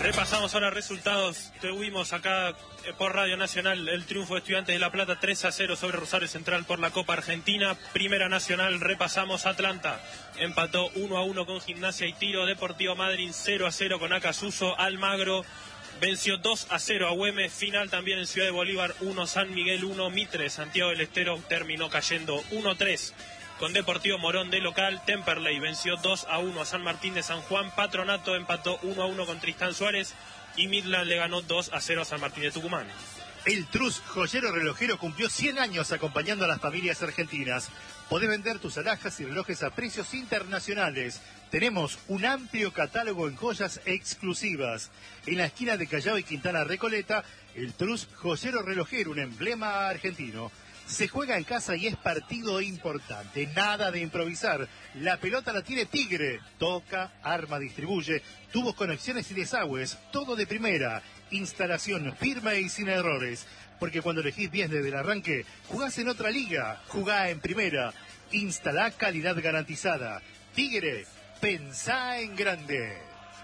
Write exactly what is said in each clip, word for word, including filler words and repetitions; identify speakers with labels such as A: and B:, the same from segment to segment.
A: Repasamos ahora resultados. Tuvimos acá por Radio Nacional el triunfo de Estudiantes de La Plata tres a cero sobre Rosario Central por la Copa Argentina. Primera Nacional, repasamos Atlanta. Empató uno a uno con Gimnasia y Tiro. Deportivo Madryn cero a cero con Acasuso. Almagro venció dos a cero a Güemes. Final también en Ciudad de Bolívar, uno San Miguel uno. Mitre, Santiago del Estero terminó cayendo uno a tres con Deportivo Morón de local. Temperley venció dos a uno a San Martín de San Juan. Patronato empató uno a uno con Tristán Suárez y Midland le ganó dos a cero a San Martín de Tucumán.
B: El Trus Joyero Relojero cumplió cien años acompañando a las familias argentinas. Podés vender tus alhajas y relojes a precios internacionales. Tenemos un amplio catálogo en joyas exclusivas. En la esquina de Callao y Quintana Recoleta, el Trus Joyero Relojero, un emblema argentino. Se juega en casa y es partido importante, nada de improvisar. La pelota la tiene Tigre, toca, arma, distribuye, tubos, conexiones y desagües, todo de primera. Instalación firme y sin errores, porque cuando elegís bien desde el arranque, jugás en otra liga, jugá en primera. Instalá calidad garantizada. Tigre, pensá en grande.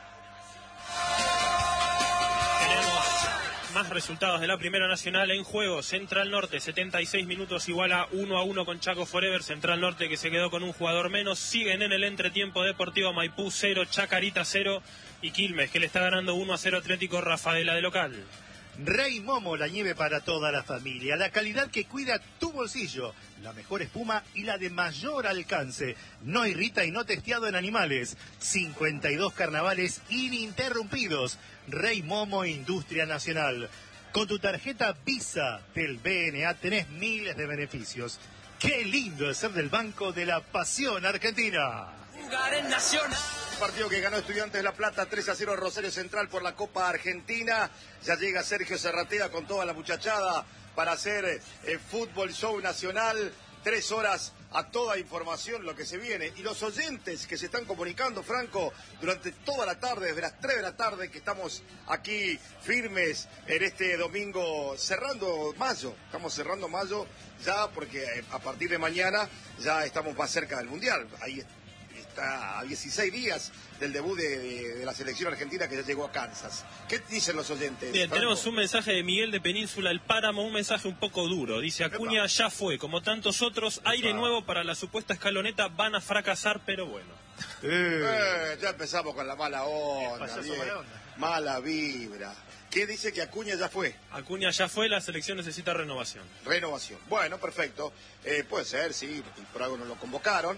A: Más resultados de la Primera Nacional en juego. Central Norte, setenta y seis minutos, iguala uno a uno con Chaco Forever. Central Norte, que se quedó con un jugador menos. Siguen en el entretiempo. Deportivo Maipú cero, Chacarita cero. Y Quilmes, que le está ganando uno a cero Atlético Rafaela de local.
B: Rey Momo, la nieve para toda la familia. La calidad que cuida tu bolsillo. La mejor espuma y la de mayor alcance. No irrita y no testeado en animales. cincuenta y dos carnavales ininterrumpidos. Rey Momo, Industria Nacional. Con tu tarjeta Visa del B N A tenés miles de beneficios. ¡Qué lindo es ser del Banco de la Pasión Argentina!
C: Jugar en Nacional.
D: Partido que ganó Estudiantes de La Plata tres a cero Rosario Central por la Copa Argentina. Ya llega Sergio Serratea con toda la muchachada para hacer eh, Fútbol Show Nacional. Tres horas a toda información, lo que se viene. Y los oyentes que se están comunicando, Franco, durante toda la tarde, desde las tres de la tarde, que estamos aquí firmes en este domingo, cerrando mayo. Estamos cerrando mayo ya porque eh, a partir de mañana ya estamos más cerca del Mundial. Ahí está a dieciséis días del debut de, de, de la selección argentina que ya llegó a Kansas. ¿Qué dicen los oyentes?
A: Bien,
D: Franco?
A: tenemos un mensaje de Miguel de Península El Páramo, un mensaje un poco duro. Dice: Acuña ya fue, como tantos otros, aire nuevo para la supuesta escaloneta, van a fracasar, pero bueno.
D: Eh, eh, ya empezamos con la mala onda,
B: pasó
D: bien,
B: mala onda?
D: mala vibra. ¿Qué dice que Acuña ya fue?
A: Acuña ya fue, la selección necesita renovación.
D: Renovación. Bueno, perfecto. Eh, puede ser, sí, por algo no lo convocaron.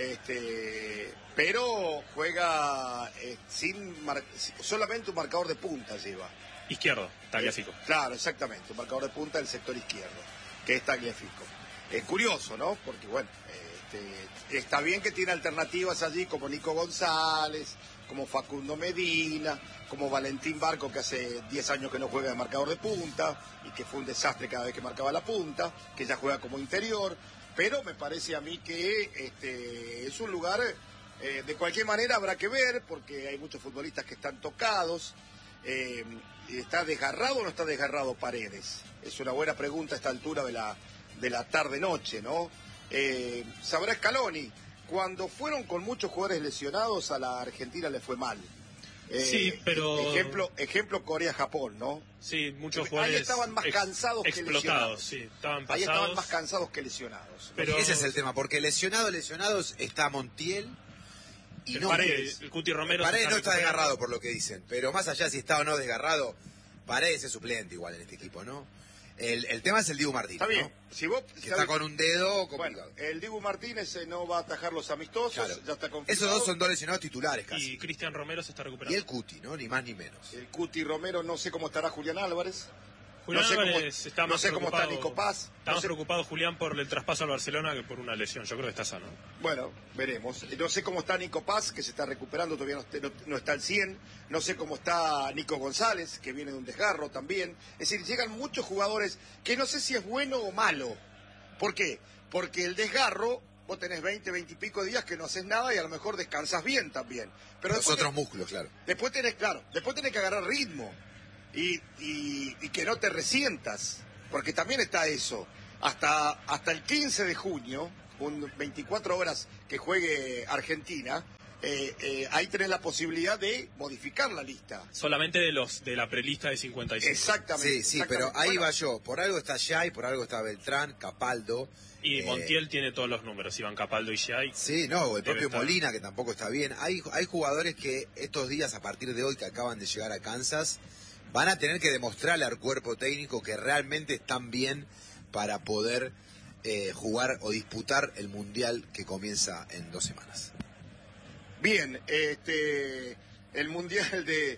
D: Este, pero juega eh, sin mar, solamente un marcador de punta lleva.
A: Izquierdo, Tagliafico.
D: Eh, claro, exactamente, un marcador de punta del sector izquierdo, que es Tagliafico. Es curioso, ¿no? Porque bueno, este, está bien que tiene alternativas allí como Nico González, como Facundo Medina, como Valentín Barco, que hace diez años que no juega de marcador de punta y que fue un desastre cada vez que marcaba la punta, que ya juega como interior. Pero me parece a mí que este, es un lugar, eh, de cualquier manera habrá que ver, porque hay muchos futbolistas que están tocados. Eh, ¿Está desgarrado o no está desgarrado Paredes? Es una buena pregunta a esta altura de la, de la tarde-noche, ¿no? Eh, sabrá Scaloni, cuando fueron con muchos jugadores lesionados a la Argentina le fue mal. Eh,
A: sí, pero...
D: Ejemplo, ejemplo Corea-Japón, ¿no?
A: Sí, muchos jugadores...
D: Ahí estaban más cansados
A: ex,
D: que lesionados.
A: Sí, estaban pasados.
D: Ahí estaban más cansados que lesionados.
E: Pero ese es el tema, porque lesionados, lesionados está Montiel y
A: el
E: no...
A: Paredes, el Cuti Romero...
E: Paredes
A: está
E: no está
A: recuperando.
E: desgarrado por lo que dicen, pero más allá si está o no desgarrado, Paredes es suplente igual en este equipo, ¿no? El, el tema es el Dibu Martínez,
D: Está bien.
E: ¿no?
D: Si vos,
E: Que está con un dedo complicado.
D: Bueno, el Dibu Martínez eh, no va a atajar los amistosos,
E: Claro.
D: ya está confirmado.
E: Esos dos son dos lesionados titulares casi.
A: Y Cristian Romero se está recuperando.
E: Y el Cuti, ¿no? Ni más ni menos.
D: El Cuti Romero, no sé cómo estará Julián Álvarez.
A: Julián
D: no sé
A: Álvarez
D: cómo,
A: está
D: no
A: más
D: sé cómo está
A: preocupado-
D: Nico Paz.
A: Está
D: no
A: más
D: sé-
A: preocupado Julián por el traspaso al Barcelona que por una lesión. Yo creo que está sano.
D: Bueno, veremos. No sé cómo está Nico Paz, que se está recuperando, todavía no, no- no está al cien. No sé cómo está Nico González, que viene de un desgarro también. Es decir, llegan muchos jugadores que no sé si es bueno o malo. ¿Por qué? Porque el desgarro, vos tenés veinte, veinte y pico días que no haces nada y a lo mejor descansas bien también. Pero
E: Los
D: después
E: otros
D: te-
E: músculos, claro.
D: Después tenés, claro, después tenés que agarrar ritmo y, y, y que no te resientas, porque también está eso. Hasta, hasta el quince de junio, con veinticuatro horas que juegue Argentina, eh, eh, ahí tenés la posibilidad de modificar la lista.
A: Solamente de los de la prelista de cincuenta y cinco.
D: Exactamente.
E: Sí, sí,
D: exactamente.
E: pero ahí
D: Bueno,
E: va yo. Por algo está Yay, por algo está Beltrán, Capaldo.
A: Y
E: eh,
A: Montiel tiene todos los números, Iván Capaldo y Giai.
E: Sí, no, el
A: Debe
E: propio
A: estar.
E: Molina, que tampoco está bien. Hay, hay jugadores que estos días, a partir de hoy, que acaban de llegar a Kansas, van a tener que demostrarle al cuerpo técnico que realmente están bien para poder eh, jugar o disputar el Mundial que comienza en dos semanas.
D: Bien, este, el Mundial de,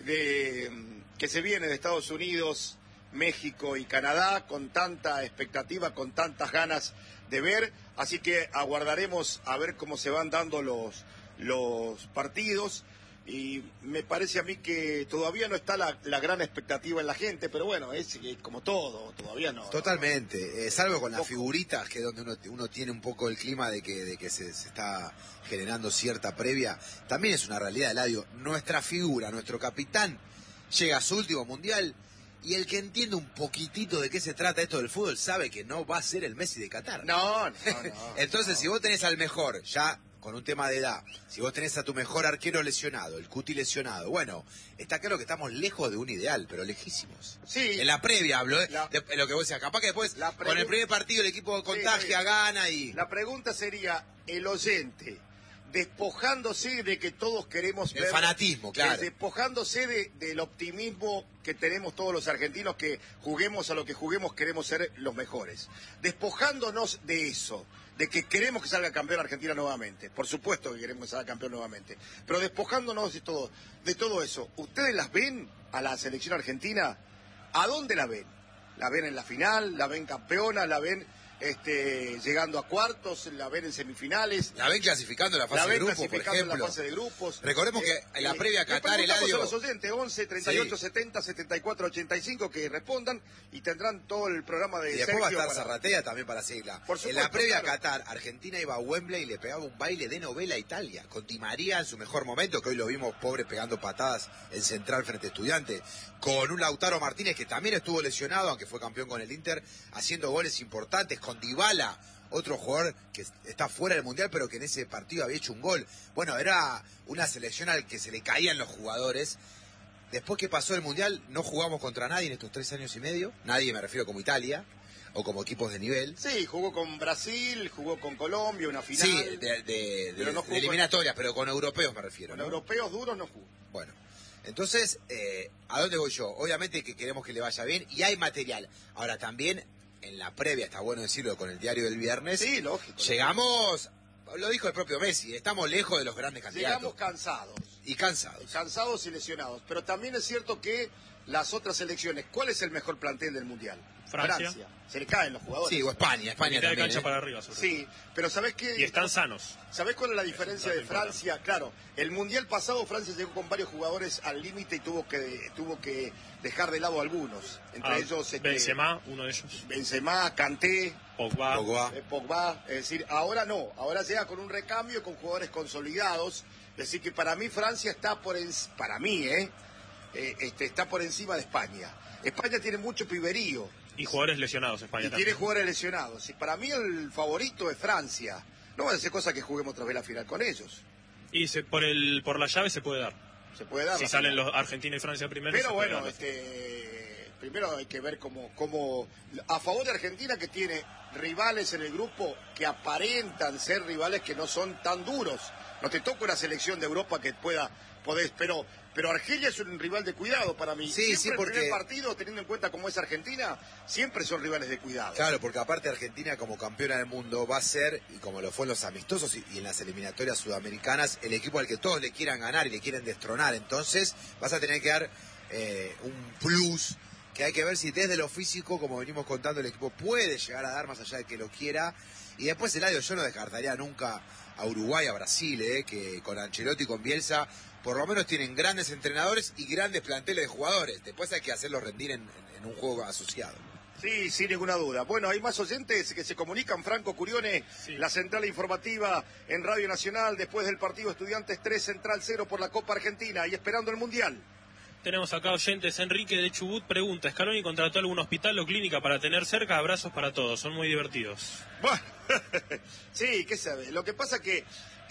D: de que se viene de Estados Unidos, México y Canadá, con tanta expectativa, con tantas ganas de ver, así que aguardaremos a ver cómo se van dando los, los partidos, y me parece a mí que todavía no está la, la gran expectativa en la gente, pero bueno, es, es como todo, todavía no.
E: Totalmente, eh, salvo con las figuritas, que es donde uno, uno tiene un poco el clima de que, de que se, se está generando cierta previa, también es una realidad, Eladio. Nuestra figura, nuestro capitán, llega a su último Mundial, y el que entiende un poquitito de qué se trata esto del fútbol sabe que no va a ser el Messi de Qatar.
D: No, no, no.
E: Entonces,
D: no.
E: si vos tenés al mejor, ya con un tema de edad, si vos tenés a tu mejor arquero lesionado, el Cuti lesionado, bueno, está claro que estamos lejos de un ideal, pero lejísimos.
D: Sí.
E: En la previa hablo, ¿eh?
D: La-
E: de, de lo que vos decías, capaz que después,
D: La
E: con el
D: pregu-
E: primer partido, el equipo contagia,
D: sí.
E: gana y...
D: La pregunta sería, el oyente, despojándose de que todos queremos
E: El
D: ver...
E: fanatismo, claro.
D: eh, Despojándose de, del optimismo que tenemos todos los argentinos, que juguemos a lo que juguemos, queremos ser los mejores. Despojándonos de eso, de que queremos que salga campeón Argentina nuevamente. Por supuesto que queremos que salga campeón nuevamente. Pero despojándonos de todo, de todo eso, ¿ustedes las ven a la selección argentina? ¿A dónde la ven? ¿La ven en la final? ¿La ven campeona? ¿La ven este, llegando a cuartos? ¿La ven en semifinales?
E: La ven clasificando en la fase
D: La
E: de
D: ven
E: grupos, por
D: clasificando en
E: ejemplo.
D: la fase de grupos.
E: Recordemos que en la previa a Qatar,
D: le preguntamos
E: Eladio-
D: a los oyentes, once, treinta y ocho,
E: Sí.
D: setenta, setenta y cuatro, ochenta y cinco, que respondan, y tendrán todo el programa de
E: Y después va a
D: Sergio
E: estar
D: para-
E: Zarratea también para seguirla.
D: Por
E: En
D: supuesto,
E: la previa
D: claro.
E: a Qatar, Argentina iba a Wembley y le pegaba un baile de novela a Italia, con Di María en su mejor momento, que hoy lo vimos pobre pegando patadas en Central frente a Estudiantes, con un Lautaro Martínez que también estuvo lesionado, aunque fue campeón con el Inter, haciendo goles importantes, con Dybala, otro jugador que está fuera del Mundial, pero que en ese partido había hecho un gol. Bueno, era una selección al que se le caían los jugadores. Después que pasó el Mundial, no jugamos contra nadie en estos tres años y medio. Nadie, me refiero como Italia, o como equipos de nivel.
D: Sí, jugó con Brasil, jugó con Colombia, una final.
E: Sí, de, de-
D: Pero
E: de-
D: no jugó
E: de eliminatorias, pero con europeos me refiero,
D: Con
E: ¿no?
D: europeos duros no jugó.
E: Bueno, entonces, eh, ¿a dónde voy yo? Obviamente que queremos que le vaya bien y hay material. Ahora también, en la previa, está bueno decirlo con el diario del viernes,
D: Sí, lógico.
E: llegamos, lo dijo el propio Messi, estamos lejos de los grandes candidatos.
D: Llegamos cansados.
E: Y cansados.
D: Cansados y lesionados. Pero también es cierto que las otras selecciones, ¿cuál es el mejor plantel del Mundial?
A: Francia.
D: Se le caen los jugadores.
E: Sí, o España, España
A: Mitad de
E: también.
A: cancha
E: ¿eh?
A: para arriba, sobre
D: Sí, pero ¿sabés qué?
A: todo. Y están sanos.
D: ¿Sabés cuál es la diferencia
A: Esta
D: de
A: temporada.
D: Francia? Claro, el Mundial pasado Francia llegó con varios jugadores al límite y tuvo que tuvo que dejar de lado algunos. Entre
A: Ah,
D: ellos este,
A: Benzema, uno de ellos.
D: Benzema, Kanté,
A: Pogba.
E: Pogba.
D: eh, Pogba. Es decir, ahora no, ahora llega con un recambio y con jugadores consolidados. Es decir, que para mí Francia está por encima, para mí, ¿eh? Eh, este, está por encima de España. España tiene mucho piberío.
A: Y jugadores lesionados, España
D: Y
A: también.
D: tiene jugadores lesionados. Y para mí el favorito es Francia. No va a ser cosa que juguemos otra vez la final con ellos.
A: Y se- por el por la llave se puede dar.
D: Se puede dar.
A: Si
D: la
A: salen
D: final.
A: los Argentina y Francia primero. se
D: Pero
A: puede
D: bueno,
A: dar.
D: este, primero hay que ver cómo, cómo... A favor de Argentina, que tiene rivales en el grupo que aparentan ser rivales que no son tan duros. No te toca una selección de Europa que pueda... Podés, pero, pero Argelia es un rival de cuidado para mí.
E: Sí,
D: siempre
E: sí,
D: el
E: porque-
D: primer partido, teniendo en cuenta cómo es Argentina, siempre son rivales de cuidado.
E: Claro, porque aparte Argentina como campeona del mundo va a ser, y como lo fue en los amistosos y, y en las eliminatorias sudamericanas, el equipo al que todos le quieran ganar y le quieren destronar. Entonces vas a tener que dar eh, un plus que hay que ver si desde lo físico, como venimos contando, el equipo puede llegar a dar más allá de que lo quiera. Y después, Eladio, yo no descartaría nunca a Uruguay, a Brasil, eh, que con Ancelotti y con Bielsa por lo menos tienen grandes entrenadores y grandes planteles de jugadores. Después hay que hacerlos rendir en, en- en un juego asociado.
D: Sí, sin ninguna duda. Bueno, hay más oyentes que se comunican. Franco Curione,
A: Sí.
D: la central informativa en Radio Nacional, después del partido Estudiantes tres, Central cero por la Copa Argentina y esperando el Mundial.
A: Tenemos acá oyentes. Enrique de Chubut pregunta: ¿Scaloni contrató algún hospital o clínica para tener cerca? Abrazos para todos, son muy divertidos.
D: Bueno, sí, qué sabe. Lo que pasa que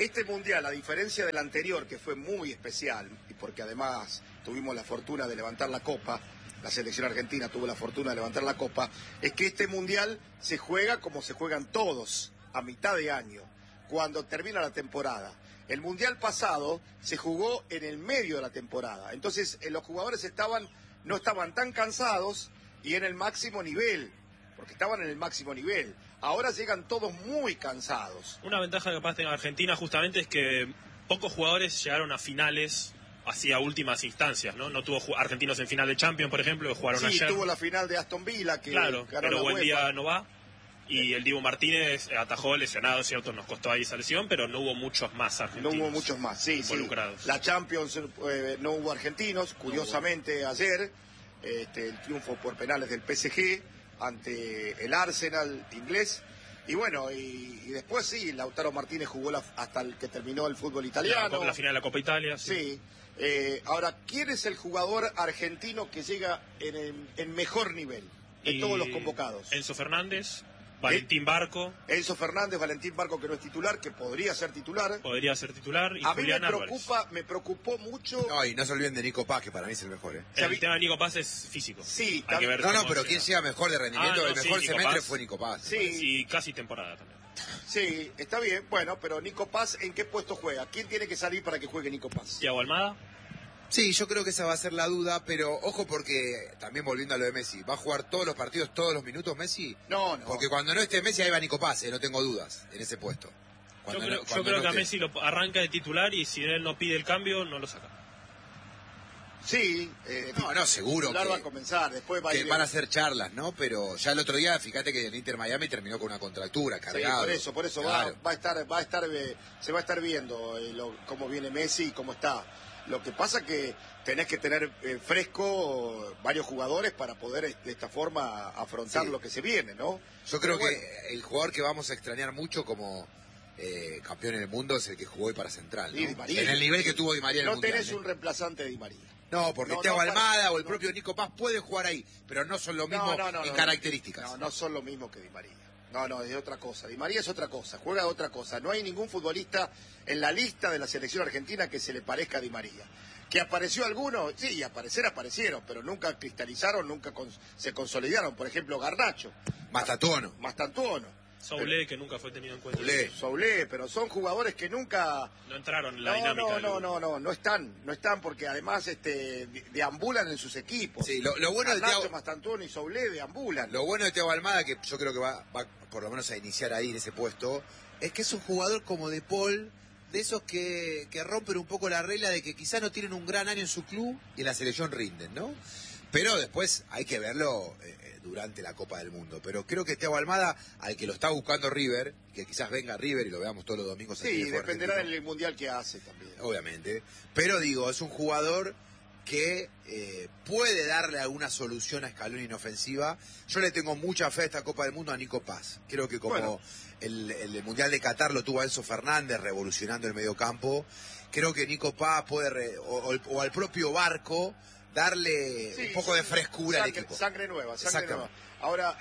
D: Este mundial, a diferencia del anterior, que fue muy especial, y porque además tuvimos la fortuna de levantar la copa, la selección argentina tuvo la fortuna de levantar la copa, es que este mundial se juega como se juegan todos, a mitad de año, cuando termina la temporada. El mundial pasado se jugó en el medio de la temporada, entonces eh, los jugadores estaban, no estaban tan cansados y en el máximo nivel, porque estaban en el máximo nivel. Ahora llegan todos muy cansados.
A: Una ventaja que capaz tenga Argentina justamente es que pocos jugadores llegaron a finales hacia últimas instancias, ¿no? No tuvo argentinos en final de Champions, por ejemplo, que jugaron
D: sí,
A: ayer.
D: Sí, tuvo la final de Aston Villa, que
A: claro,
D: ganó
A: pero
D: la
A: buen
D: UEFA.
A: día no va. Y el Dibu Martínez atajó lesionado, cierto, nos costó ahí esa lesión, pero no hubo muchos más argentinos.
D: No hubo muchos más, sí,
A: involucrados.
D: Sí. La Champions eh, no hubo argentinos, curiosamente ayer, este, el triunfo por penales del P S G ante el Arsenal inglés. Y bueno, y, y después sí, Lautaro Martínez jugó la, hasta el que terminó el fútbol italiano.
A: La, la final de la Copa Italia.
D: Sí. sí. Eh, ahora, ¿quién es el jugador argentino que llega en, el, en mejor nivel de y todos los convocados?
A: Enzo Fernández, Valentín Barco.
D: Enzo Fernández, Valentín Barco, que no es titular, que podría ser titular.
A: Podría ser titular. Y
D: a
A: Julián
D: mí me preocupa,
A: Álvarez.
D: me preocupó mucho.
E: No, y no se olviden de Nico Paz, que para mí es el mejor, ¿eh?
A: El tema de Nico Paz es físico.
D: Sí,
A: hay que ver
E: no, no, pero quien llega mejor de rendimiento,
A: ah, no,
E: el mejor
A: sí,
E: semestre fue Nico Paz.
D: Sí,
A: y casi temporada también.
D: Sí, está bien, bueno, pero Nico Paz, ¿en qué puesto juega? ¿Quién tiene que salir para que juegue Nico Paz?
A: Thiago Almada.
E: Sí, yo creo que esa va a ser la duda, pero ojo porque, también volviendo a lo de Messi, ¿va a jugar todos los partidos, todos los minutos Messi?
D: No, no.
E: Porque cuando no esté Messi, ahí va Nico Paz, eh, no tengo dudas en ese puesto.
A: Cuando yo creo,
E: no,
A: yo creo
E: no
A: que
E: esté.
A: a Messi lo arranca de titular y si él no pide el cambio, no lo saca.
D: Sí, eh,
E: no, no, seguro que,
D: va a comenzar, después va a
E: que
D: ir
E: van a hacer charlas, ¿no? Pero ya el otro día, fíjate que el Inter Miami terminó con una contractura, cargado.
D: Sí, por eso, por eso
E: claro.
D: va, va a estar, va a estar, eh, se va a estar viendo eh, lo, cómo viene Messi y cómo está. Lo que pasa que tenés que tener eh, fresco varios jugadores para poder de esta forma afrontar sí. lo que se viene, ¿no?
E: Yo creo
D: Pero
E: que
D: bueno.
E: el jugador que vamos a extrañar mucho como eh, campeón en el mundo es el que jugó hoy para Central, ¿no?
D: Di María.
E: En el nivel que tuvo Di María en
D: no
E: el Mundial.
D: No tenés
E: ¿eh?
D: un reemplazante de Di María.
E: No, porque
D: no,
E: Thiago
D: no,
E: Almada
D: para,
E: o el
D: no.
E: propio Nico Paz pueden jugar ahí, pero no son lo mismo
D: no, no, no,
E: en
D: no,
E: características.
D: No, no son lo mismo que Di María. No, no, es otra cosa. Di María es otra cosa, juega otra cosa. No hay ningún futbolista en la lista de la selección argentina que se le parezca a Di María. ¿Que apareció alguno? Sí, aparecer aparecieron, pero nunca cristalizaron, nunca cons se consolidaron. Por ejemplo, Garnacho.
E: Mastantuono.
D: Mastantuono.
A: Soulé, que nunca fue tenido en cuenta.
D: Soulé, Soulé, pero son jugadores que nunca...
A: No entraron en la
D: no,
A: dinámica.
D: No, no, no, no, no están, no están porque además este deambulan en sus equipos.
E: Sí, lo, lo bueno
D: Garnacho,
E: de Thiago...
D: Mastantuono y Soulé deambulan.
E: Lo bueno de Thiago Almada, que yo creo que va, va por lo menos a iniciar ahí en ese puesto, es que es un jugador como De Paul, de esos que, que rompen un poco la regla de que quizás no tienen un gran año en su club y en la selección rinden, ¿no? Pero después hay que verlo eh, durante la Copa del Mundo. Pero creo que Thiago Almada, al que lo está buscando River, que quizás venga River y lo veamos todos los domingos.
D: Sí, dependerá del mundial que hace también.
E: Obviamente. Pero digo, es un jugador que eh, puede darle alguna solución a Scaloni en ofensiva. Yo le tengo mucha fe a esta Copa del Mundo a Nico Paz. Creo que como bueno. el, el Mundial de Qatar lo tuvo a Enzo Fernández revolucionando el mediocampo, creo que Nico Paz puede, re, o, o al propio Barco, darle sí, un poco de frescura
D: sangre,
E: al equipo.
D: Sangre nueva, sangre nueva. Ahora,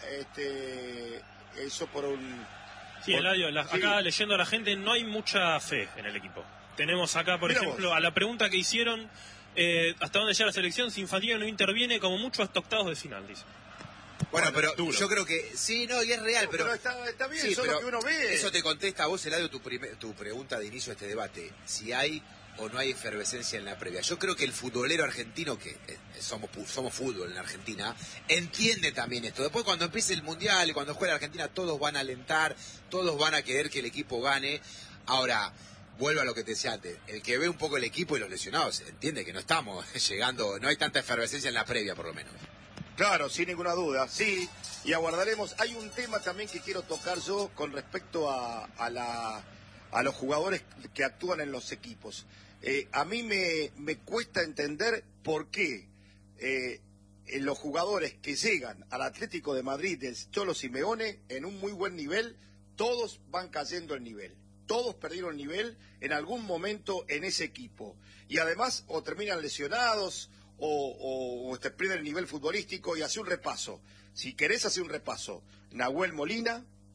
D: este, eso por un...
A: Sí,
D: por,
A: Eladio, la,
D: sí.
A: acá leyendo a la gente, no hay mucha fe en el equipo. Tenemos acá, por
D: Mira
A: ejemplo,
D: vos.
A: a la pregunta que hicieron, eh, ¿hasta dónde llega la selección? Si Infantino no interviene, como mucho hasta octavos de final, dice.
E: Bueno, pero
A: duro.
E: yo creo que sí, no, y es real,
D: no,
E: pero,
D: pero está, está bien,
E: sí,
D: eso es lo que uno ve.
E: Eso te contesta a vos, Eladio, tu, primer, tu pregunta de inicio a este debate. Si hay o no hay efervescencia en la previa. Yo creo que el futbolero argentino, que eh, somos, somos fútbol en Argentina, entiende también esto. Después cuando empiece el Mundial y cuando juegue la Argentina, todos van a alentar, todos van a querer que el equipo gane. Ahora, vuelvo a lo que te decía antes, el que ve un poco el equipo y los lesionados, entiende que no estamos llegando, no hay tanta efervescencia en la previa por lo menos.
D: Claro, sin ninguna duda, sí, y aguardaremos. Hay un tema también que quiero tocar yo con respecto a, a, la, a los jugadores que actúan en los equipos. Eh, a mí me, me cuesta entender por qué eh, en los jugadores que llegan al Atlético de Madrid del Cholo Simeone en un muy buen nivel, todos van cayendo el nivel. Todos perdieron nivel en algún momento en ese equipo. Y además o terminan lesionados o, o, o te pierden el nivel futbolístico. Y hace un repaso. Si querés hacer un repaso, Nahuel Molina,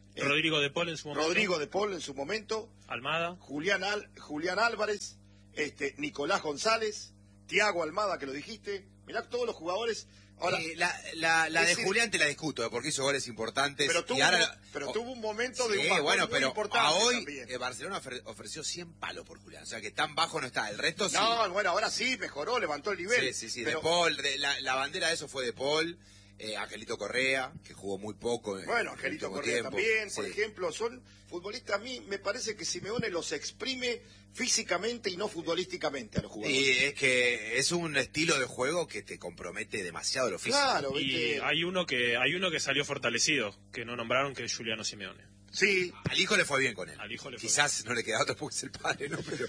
A: Eh, Rodrigo de Paul en su momento.
D: Rodrigo de Paul en su momento.
A: Almada.
D: Julián, Al, Julián Álvarez, este, Nicolás González, Tiago Almada, que lo dijiste. Mirá todos los jugadores. Ahora,
E: eh, la la, la de
D: decir,
E: Julián te la discuto, eh, porque hizo goles importantes.
D: Pero tuvo,
E: y ahora,
D: un, pero
E: oh,
D: tuvo un momento de
E: sí,
D: un bajón
E: bueno,
D: muy
E: pero
D: importante
E: a hoy
D: también.
E: eh, Barcelona ofre, ofreció cien palos por Julián. O sea que tan bajo no está. El resto sí.
D: No, bueno, ahora sí, mejoró, levantó el nivel.
E: Sí, sí, sí.
D: Pero,
E: de Paul, de, la, la bandera de eso fue de Paul. Eh, Angelito Correa, que jugó muy poco.
D: Bueno, Angelito Correa
E: tiempo.
D: también,
E: Sí.
D: por ejemplo, son futbolistas. A mí me parece que Simeone los exprime físicamente y no futbolísticamente a los jugadores.
E: Y es que es un estilo de juego que te compromete demasiado lo físico.
D: Claro,
A: Y
D: ¿viste?
A: hay uno que hay uno que salió fortalecido, que no nombraron, que es Giuliano Simeone.
D: Sí,
E: Al hijo le fue bien con él.
A: Al hijo le fue
E: Quizás no le queda otro porque es el padre, ¿no? Pero...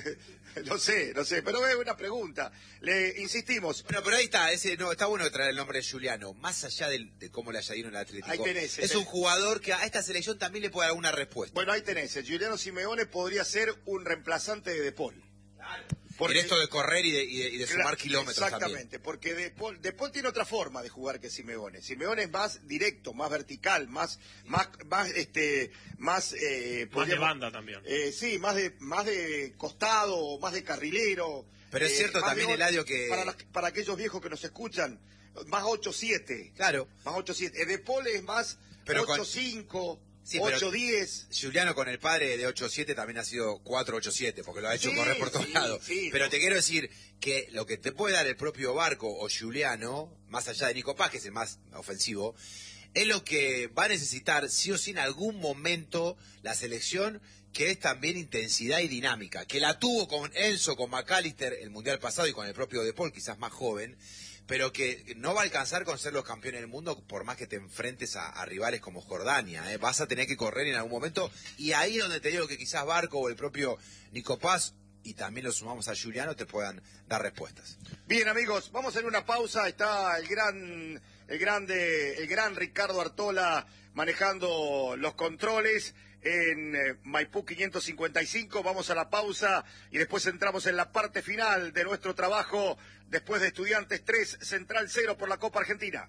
D: lo sé, lo sé, pero es una pregunta. Le insistimos.
E: Bueno, pero ahí está, ese, no, está bueno traer el nombre de Giuliano, más allá del, de cómo le haya ido en el Atlético.
D: Ahí tenés,
E: es
D: tenés.
E: un jugador que a esta selección también le puede dar una respuesta.
D: Bueno, ahí tenés. El Giuliano Simeone podría ser un reemplazante de De Paul.
E: Por esto de correr y de, y de, y de sumar
D: Cla-
E: kilómetros
D: Exactamente,
E: también.
D: porque De Paul, De Paul tiene otra forma de jugar que Simeone. Simeone es más directo, más vertical, más, más, más, este, más, eh,
A: Más de
D: podríamos-
A: banda también.
D: Eh, sí, más de, más de costado, más de carrilero.
E: Pero es
D: eh,
E: cierto
D: más
E: también,
D: de-
E: Eladio, que-
D: Para, las- para aquellos viejos que nos escuchan, más ocho siete.
E: Claro.
D: Más ocho siete. Eh, De Paul es más
E: Pero con-
D: ocho cinco,
E: Sí, pero-
D: ocho diez.
E: Giuliano con el padre de ocho siete también ha sido cuatro ocho siete, porque lo ha hecho
D: Sí,
E: correr por todos
D: sí,
E: lados.
D: sí,
E: Pero
D: no.
E: te quiero decir que lo que te puede dar el propio Barco o Giuliano, más allá de Nico Paz, que es el más ofensivo, es lo que va a necesitar sí o sí en algún momento la selección, que es también intensidad y dinámica, que la tuvo con Enzo, con McAllister el Mundial pasado y con el propio De Paul, quizás más joven, pero que no va a alcanzar con ser los campeones del mundo por más que te enfrentes a, a rivales como Jordania. ¿eh? Vas a tener que correr en algún momento, y ahí es donde te digo que quizás Barco o el propio Nico Paz, y también lo sumamos a Giuliano, te puedan dar respuestas.
D: Bien, amigos, vamos a hacer una pausa. Está el gran, el grande, el gran Ricardo Artola manejando los controles en eh, Maipú quinientos cincuenta y cinco. Vamos a la pausa y después entramos en la parte final de nuestro trabajo después de Estudiantes tres, Central cero por la Copa Argentina.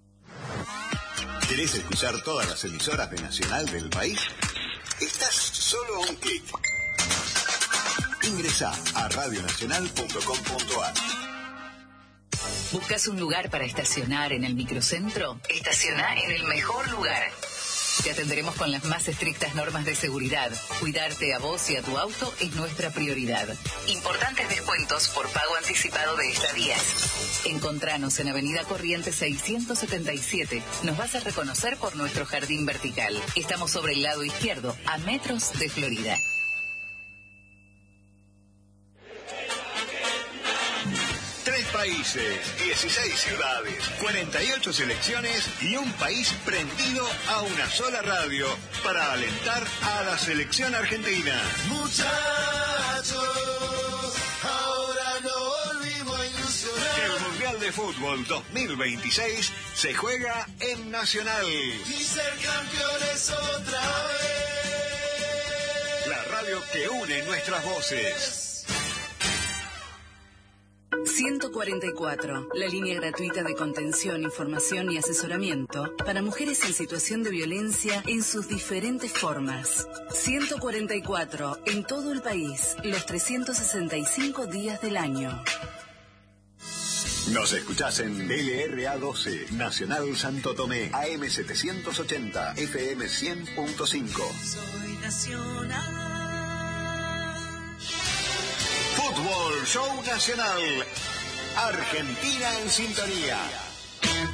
C: ¿Querés escuchar todas las emisoras de Nacional del país? Estás solo a un clic. Ingresá a radionacional punto com punto a r.
F: ¿Buscas un lugar para estacionar en el microcentro? Estaciona en el mejor lugar. Te atenderemos con las más estrictas normas de seguridad. Cuidarte a vos y a tu auto es nuestra prioridad. Importantes descuentos por pago anticipado de estadías. Encontranos en Avenida Corrientes seiscientos setenta y siete. Nos vas a reconocer por nuestro jardín vertical. Estamos sobre el lado izquierdo, a metros de Florida.
C: Tres países, dieciséis ciudades, cuarenta y ocho selecciones y un país prendido a una sola radio para alentar a la selección argentina.
G: Muchachos, ahora no volvimos a ilusionar.
C: El Mundial de Fútbol dos mil veintiséis se juega en Nacional.
G: Y ser campeones otra vez.
C: La radio que une nuestras voces.
F: ciento cuarenta y cuatro, la línea gratuita de contención, información y asesoramiento para mujeres en situación de violencia en sus diferentes formas. ciento cuarenta y cuatro, en todo el país, los trescientos sesenta y cinco días del año.
C: Nos escuchás en L R A doce, Nacional Santo Tomé, A M setecientos ochenta, F M cien punto cinco.
G: Soy nacional.
C: Fútbol Show Nacional. Argentina en sintonía.